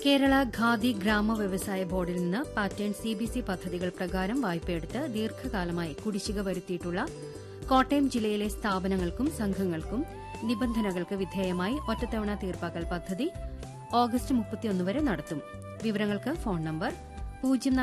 കേരള ഖാദി ഗ്രാമ വ്യവസായ ബോർഡിൽ നിന്ന് പാറ്റേൺ സിബിസി പദ്ധതികൾ പ്രകാരം വായ്പയെടുത്ത് ദീർഘകാലമായി കുടിശ്ശിക വരുത്തിയിട്ടുള്ള കോട്ടയം ജില്ലയിലെ സ്ഥാപനങ്ങൾക്കും സംഘങ്ങൾക്കും നിബന്ധനകൾക്ക് വിധേയമായി ഒറ്റത്തവണ തീർപ്പാക്കൽ പദ്ധതി ഓഗസ്റ്റ് 31 വരെ നടത്തും. വിവരങ്ങൾക്ക് ഫോൺ നമ്പർ 04